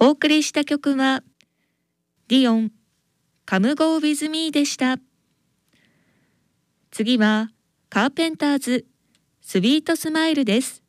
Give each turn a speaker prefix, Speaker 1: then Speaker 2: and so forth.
Speaker 1: お送りした曲はディオンCome Go With Meでした。次はカーペンターズスイートスマイルです。